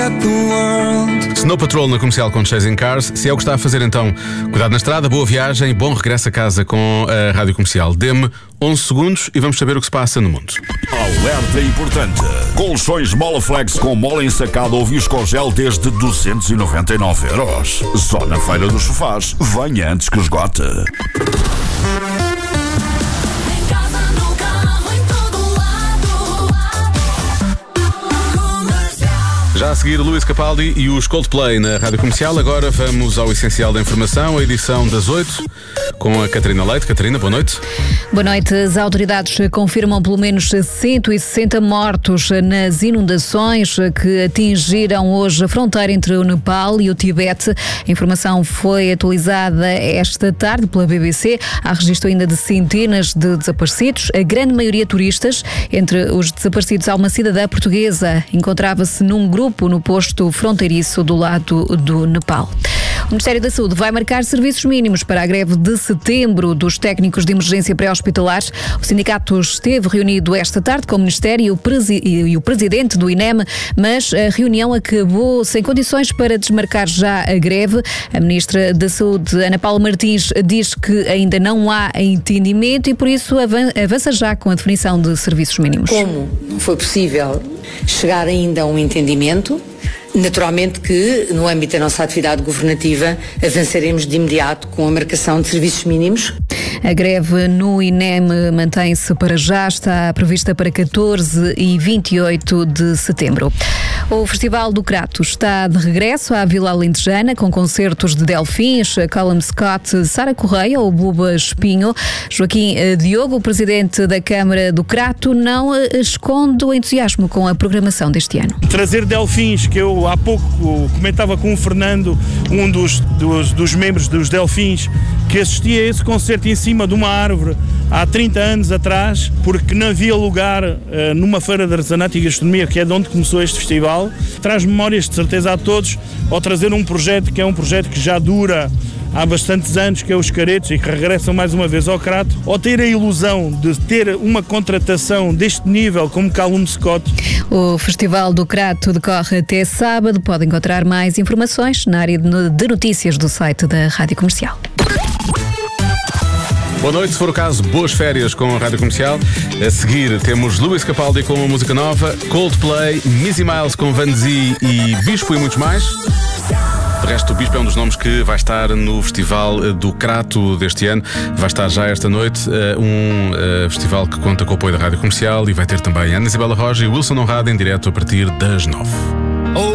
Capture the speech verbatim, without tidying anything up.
Snow Patrol na Comercial com Chasing Cars. Se é o que está a fazer, então, cuidado na estrada, boa viagem, bom regresso a casa com a Rádio Comercial. Dê-me onze segundos e vamos saber o que se passa no mundo. Alerta importante. Colchões Molaflex com mola ensacada ou viscogel desde duzentos e noventa e nove euros. Só na Feira dos Sofás. Venha antes que esgote. Já a seguir, Luís Capaldi e os Coldplay na Rádio Comercial. Agora vamos ao essencial da informação, a edição das oito, com a Catarina Leite. Catarina, boa noite. Boa noite. As autoridades confirmam pelo menos cento e sessenta mortos nas inundações que atingiram hoje a fronteira entre o Nepal e o Tibete. A informação foi atualizada esta tarde pela B B C. Há registro ainda de centenas de desaparecidos, a grande maioria turistas. Entre os desaparecidos há uma cidadã portuguesa. Encontrava-se num grupo no posto fronteiriço do lado do Nepal. O Ministério da Saúde vai marcar serviços mínimos para a greve de setembro dos técnicos de emergência pré-hospitalares. O sindicato esteve reunido esta tarde com o Ministério e o, presi- e o Presidente do I N E M, mas a reunião acabou sem condições para desmarcar já a greve. A Ministra da Saúde, Ana Paula Martins, diz que ainda não há entendimento e por isso avança já com a definição de serviços mínimos. Como não foi possível chegar ainda a um entendimento, naturalmente que, no âmbito da nossa atividade governativa, avançaremos de imediato com a marcação de serviços mínimos. A greve no I N E M mantém-se para já, está prevista para catorze e vinte e oito de setembro. O Festival do Crato está de regresso à Vila Alentejana, com concertos de Delfins, Callum Scott, Sara Correia ou Buba Espinho. Joaquim Diogo, o presidente da Câmara do Crato, não esconde o entusiasmo com a programação deste ano. Trazer Delfins, que eu há pouco comentava com o Fernando, um dos, dos, dos membros dos Delfins, que assistia a esse concerto em cima de uma árvore há trinta anos atrás, porque não havia lugar uh, numa feira de artesanato e gastronomia, que é de onde começou este festival. Traz memórias de certeza a todos, ao trazer um projeto que é um projeto que já dura há bastantes anos, que é os Caretos, e que regressam mais uma vez ao Crato, ou ter a ilusão de ter uma contratação deste nível como Callum Scott. O Festival do Crato decorre até sábado. Pode encontrar mais informações na área de notícias do site da Rádio Comercial. Boa noite, se for o caso, boas férias com a Rádio Comercial. A seguir temos Luís Capaldi com uma música nova, Coldplay, Missy Miles com Van Zee e Bispo e muitos mais. De resto, o Bispo é um dos nomes que vai estar no Festival do Crato deste ano. Vai estar já esta noite, um festival que conta com o apoio da Rádio Comercial e vai ter também Ana Isabela Roja e Wilson Honrado em direto a partir das nove.